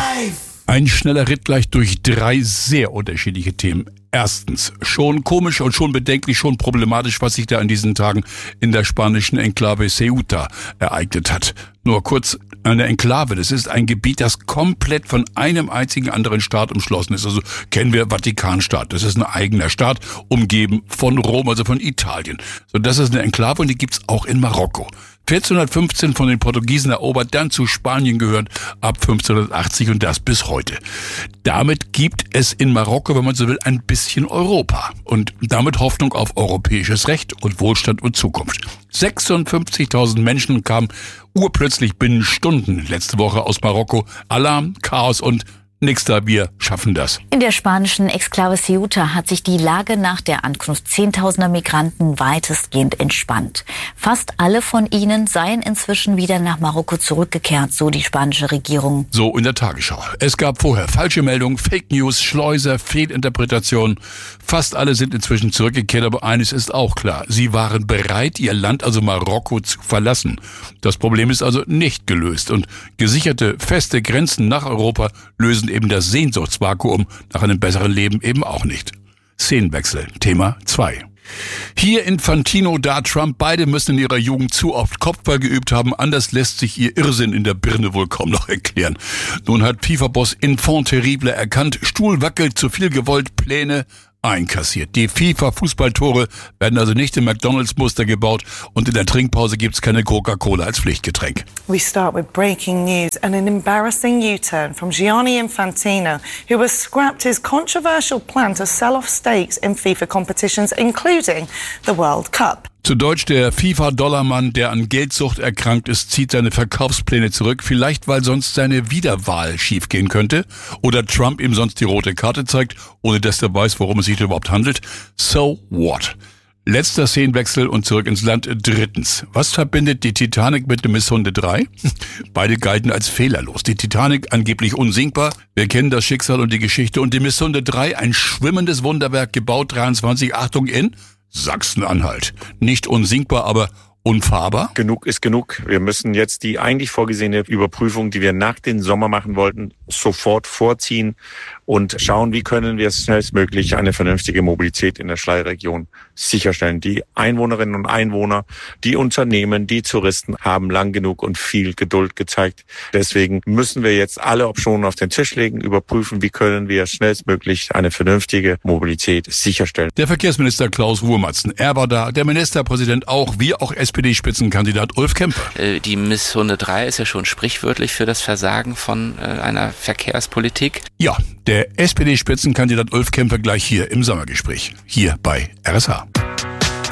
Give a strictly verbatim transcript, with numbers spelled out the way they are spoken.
Ein schneller Ritt gleich durch drei sehr unterschiedliche Themen. Erstens, schon komisch und schon bedenklich, schon problematisch, was sich da in diesen Tagen in der spanischen Enklave Ceuta ereignet hat. Nur kurz, eine Enklave, das ist ein Gebiet, das komplett von einem einzigen anderen Staat umschlossen ist. Also kennen wir Vatikanstaat, das ist ein eigener Staat, umgeben von Rom, also von Italien. So, das ist eine Enklave und die gibt's auch in Marokko. vierzehnhundertfünfzehn von den Portugiesen erobert, dann zu Spanien gehört, ab fünfzehnhundertachtzig und das bis heute. Damit gibt es in Marokko, wenn man so will, ein bisschen Europa und damit Hoffnung auf europäisches Recht und Wohlstand und Zukunft. sechsundfünfzigtausend Menschen kamen urplötzlich binnen Stunden letzte Woche aus Marokko. Alarm, Chaos und nix da, wir schaffen das. In der spanischen Exklave Ceuta hat sich die Lage nach der Ankunft zehntausender Migranten weitestgehend entspannt. Fast alle von ihnen seien inzwischen wieder nach Marokko zurückgekehrt, so die spanische Regierung. So in der Tagesschau. Es gab vorher falsche Meldungen, Fake News, Schleuser, Fehlinterpretationen. Fast alle sind inzwischen zurückgekehrt, aber eines ist auch klar. Sie waren bereit, ihr Land, also Marokko, zu verlassen. Das Problem ist also nicht gelöst und gesicherte, feste Grenzen nach Europa lösen eben das Sehnsuchtsvakuum nach einem besseren Leben eben auch nicht. Szenenwechsel, Thema zwei. Hier Infantino, da Trump, beide müssen in ihrer Jugend zu oft Kopfball geübt haben, anders lässt sich ihr Irrsinn in der Birne wohl kaum noch erklären. Nun hat FIFA-Boss Enfant Terrible erkannt, Stuhl wackelt, zu viel gewollt, Pläne einkassiert. Die FIFA-Fußballtore werden also nicht im McDonalds-Muster gebaut und in der Trinkpause gibt's keine Coca-Cola als Pflichtgetränk. We start with breaking news and an embarrassing U-turn from Gianni Infantino, who has scrapped his controversial plan to sell off stakes in FIFA competitions, including the World Cup. Zu Deutsch, der FIFA-Dollarmann, der an Geldsucht erkrankt ist, zieht seine Verkaufspläne zurück, vielleicht weil sonst seine Wiederwahl schiefgehen könnte oder Trump ihm sonst die rote Karte zeigt, ohne dass er weiß, worum es sich überhaupt handelt. So what? Letzter Szenenwechsel und zurück ins Land. Drittens. Was verbindet die Titanic mit dem Misshunde drei? Beide galten als fehlerlos. Die Titanic angeblich unsinkbar. Wir kennen das Schicksal und die Geschichte. Und die Misshunde drei, ein schwimmendes Wunderwerk, gebaut dreiundzwanzig, Achtung, in Sachsen-Anhalt. Nicht unsinkbar, aber unfahrbar? Genug ist genug. Wir müssen jetzt die eigentlich vorgesehene Überprüfung, die wir nach dem Sommer machen wollten, sofort vorziehen und schauen, wie können wir schnellstmöglich eine vernünftige Mobilität in der Schlei-Region sicherstellen. Die Einwohnerinnen und Einwohner, die Unternehmen, die Touristen haben lang genug und viel Geduld gezeigt. Deswegen müssen wir jetzt alle Optionen auf den Tisch legen, überprüfen, wie können wir schnellstmöglich eine vernünftige Mobilität sicherstellen. Der Verkehrsminister Klaus Wuhrmatzen, er war da, der Ministerpräsident auch, wie auch S P D-Spitzenkandidat Ulf Kemper. Die Misshunde drei ist ja schon sprichwörtlich für das Versagen von einer Verkehrspolitik. Ja, der S P D-Spitzenkandidat Ulf Kemper gleich hier im Sommergespräch, hier bei R S H.